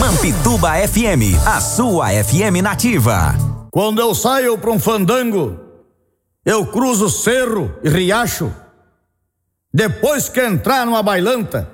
Mampituba FM, a sua FM nativa. Quando eu saio pra um fandango, eu cruzo cerro e riacho. Depois que entrar numa bailanta,